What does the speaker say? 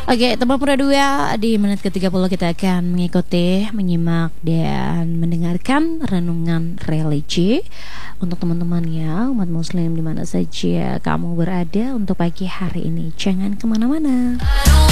Oke, teman muda dua, di menit ke-30 kita akan mengikuti, menyimak dan mendengarkan renungan religi untuk teman-teman ya, umat muslim di mana saja kamu berada untuk pagi hari ini. Jangan kemana-mana.